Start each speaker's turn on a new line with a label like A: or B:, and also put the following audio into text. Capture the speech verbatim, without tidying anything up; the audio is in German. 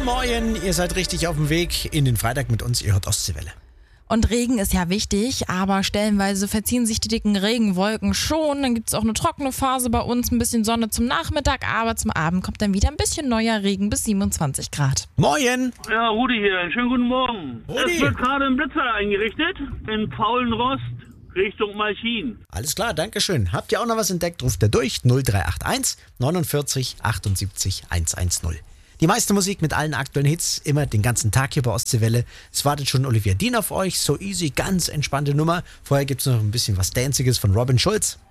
A: Moin, ihr seid richtig auf dem Weg in den Freitag mit uns, ihr hört Ostseewelle.
B: Und Regen ist ja wichtig, aber stellenweise verziehen sich die dicken Regenwolken schon. Dann gibt es auch eine trockene Phase bei uns, ein bisschen Sonne zum Nachmittag, aber zum Abend kommt dann wieder ein bisschen neuer Regen bis siebenundzwanzig Grad.
A: Moin!
C: Ja, Rudi hier, einen schönen guten Morgen.
A: Rudi.
C: Es wird gerade ein Blitzer eingerichtet in Paulenrost Richtung Malchin.
A: Alles klar, danke schön. Habt ihr auch noch was entdeckt, ruft ihr durch null drei acht eins neunundvierzig achtundsiebzig hundertzehn. Die meiste Musik mit allen aktuellen Hits, immer den ganzen Tag hier bei Ostseewelle. Es wartet schon Olivia Dean auf euch, So Easy, ganz entspannte Nummer. Vorher gibt's noch ein bisschen was Danziges von Robin Schulz.